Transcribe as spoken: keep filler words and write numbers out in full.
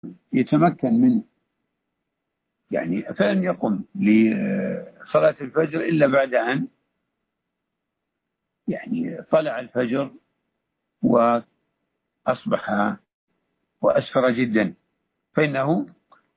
يتمكن من يعني فلن يقم لصلاة الفجر إلا بعد أن يعني طلع الفجر وأصبح وأسفر جدا، فإنه